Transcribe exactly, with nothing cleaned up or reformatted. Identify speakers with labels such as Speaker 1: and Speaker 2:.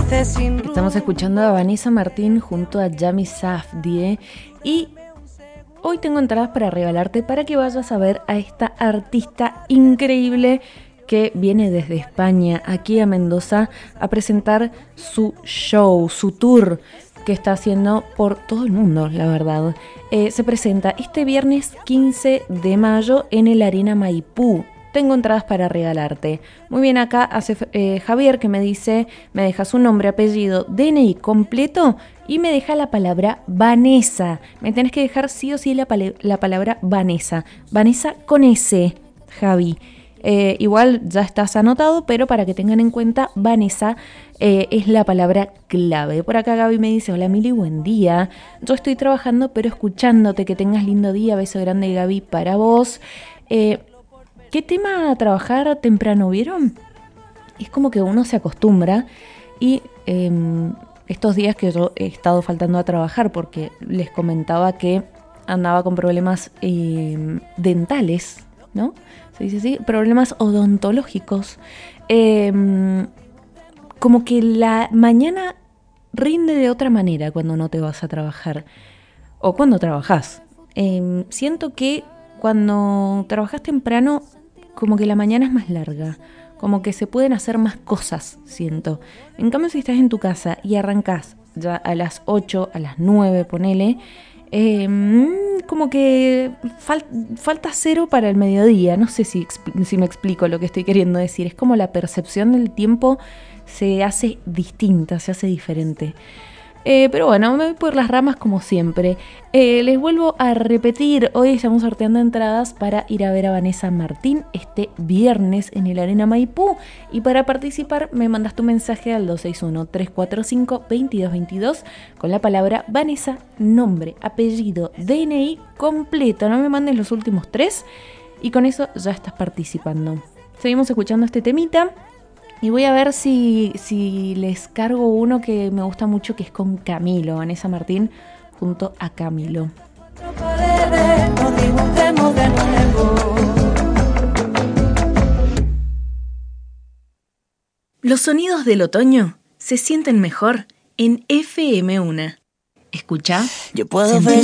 Speaker 1: Estamos escuchando a Vanessa Martín junto a Yami Safdie y hoy tengo entradas para regalarte para que vayas a ver a esta artista increíble que viene desde España aquí a Mendoza a presentar su show, su tour que está haciendo por todo el mundo, la verdad. Eh, se presenta este viernes quince de mayo en el Arena Maipú. Tengo entradas para regalarte. Muy bien, acá hace eh, Javier que me dice, me deja su nombre, apellido, D N I completo y me deja la palabra Vanessa. Me tenés que dejar sí o sí la, pale- la palabra Vanessa. Vanessa con S, Javi. Eh, igual ya estás anotado, pero para que tengan en cuenta, Vanessa eh, es la palabra clave. Por acá Gaby me dice, hola Mili, buen día. Yo estoy trabajando, pero escuchándote, que tengas lindo día. Beso grande, Gaby, para vos. Eh... ¿Qué tema a trabajar temprano vieron? Es como que uno se acostumbra y eh, estos días que yo he estado faltando a trabajar porque les comentaba que andaba con problemas eh, dentales, ¿no? Se dice así, problemas odontológicos. Eh, como que la mañana rinde de otra manera cuando no te vas a trabajar o cuando trabajás. Eh, siento que cuando trabajas temprano, como que la mañana es más larga, como que se pueden hacer más cosas, siento. En cambio, si estás en tu casa y arrancás ya a las ocho, a las nueve, ponele, eh, como que fal- falta cero para el mediodía. No sé si, si me explico lo que estoy queriendo decir. Es como la percepción del tiempo se hace distinta, se hace diferente. Eh, pero bueno, me voy por las ramas como siempre. Eh, les vuelvo a repetir, hoy estamos sorteando entradas para ir a ver a Vanessa Martín este viernes en el Arena Maipú. Y para participar me mandas tu mensaje al dos seis uno, tres cuatro cinco, dos dos dos dos con la palabra Vanessa, nombre, apellido, D N I completo. No me mandes los últimos tres y con eso ya estás participando. Seguimos escuchando este temita. Y voy a ver si, si les cargo uno que me gusta mucho, que es con Camilo, Vanessa Martín junto a Camilo.
Speaker 2: Los sonidos del otoño se sienten mejor en F M uno. Escucha.
Speaker 3: Yo puedo
Speaker 2: sentir.